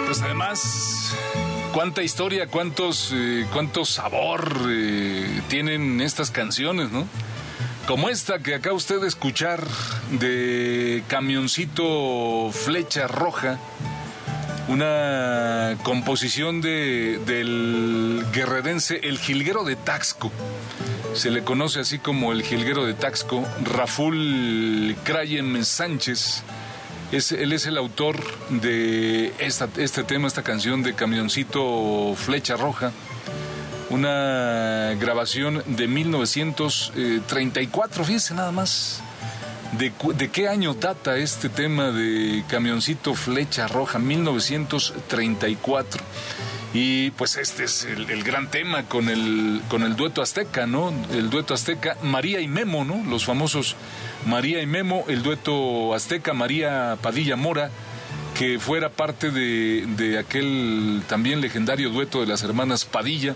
Pues además, cuánta historia, cuánto sabor tienen estas canciones, ¿no? Como esta que acaba usted de escuchar de Camioncito Flecha Roja, una composición del guerrerense El Jilguero de Taxco. Se le conoce así como El Jilguero de Taxco, Raful Crayem Sánchez. Él es el autor de este tema, esta canción de Camioncito Flecha Roja. Una grabación de 1934, fíjense nada más. ¿De qué año data este tema de Camioncito Flecha Roja? 1934. Y pues este es el gran tema con el dueto azteca, ¿no? El dueto azteca, María y Memo, ¿no? Los famosos María y Memo, el dueto azteca, María Padilla Mora, que fuera parte de aquel también legendario dueto de las hermanas Padilla,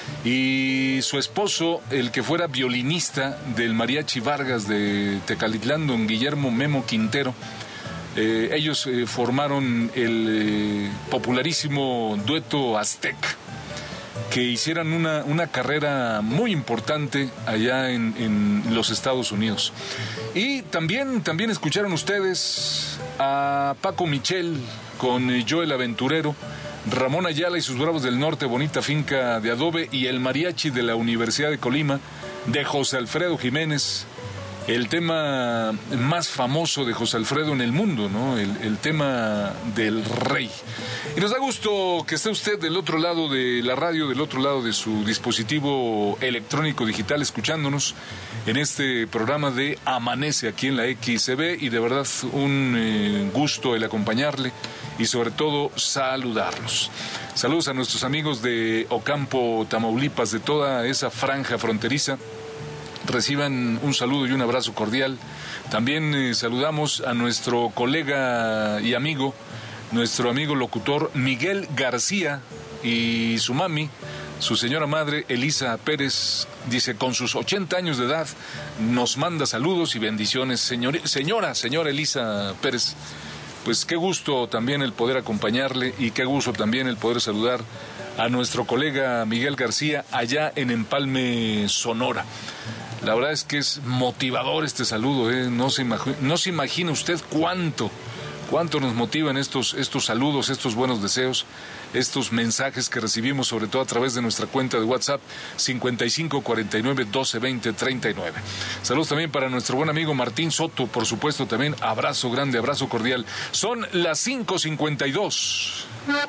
y su esposo, el que fuera violinista del Mariachi Vargas de Tecalitlán, don Guillermo Memo Quintero. Ellos formaron el popularísimo dueto azteca, que hicieran una carrera muy importante allá en los Estados Unidos. Y también escucharon ustedes a Paco Michel con Joel Aventurero, Ramón Ayala y sus Bravos del Norte, Bonita Finca de Adobe, y el mariachi de la Universidad de Colima, de José Alfredo Jiménez, el tema más famoso de José Alfredo en el mundo, ¿no? El tema del rey. Y nos da gusto que esté usted del otro lado de la radio, del otro lado de su dispositivo electrónico digital, escuchándonos en este programa de Amanece aquí en la XCB, y de verdad un gusto el acompañarle y sobre todo saludarlos. Saludos a nuestros amigos de Ocampo, Tamaulipas, de toda esa franja fronteriza. Reciban un saludo y un abrazo cordial. También saludamos a nuestro colega y amigo, nuestro amigo locutor Miguel García, y su mami, su señora madre Elisa Pérez. Dice, con sus 80 años de edad, nos manda saludos y bendiciones. Señora Elisa Pérez, pues qué gusto también el poder acompañarle, y qué gusto también el poder saludar a nuestro colega Miguel García allá en Empalme, Sonora. La verdad es que es motivador este saludo, ¿eh? No se imagina usted cuánto nos motivan estos saludos, estos buenos deseos, estos mensajes que recibimos, sobre todo a través de nuestra cuenta de WhatsApp 55 49 12 20 39. Saludos también para nuestro buen amigo Martín Soto, por supuesto también, abrazo grande, abrazo cordial. Son las 5:52.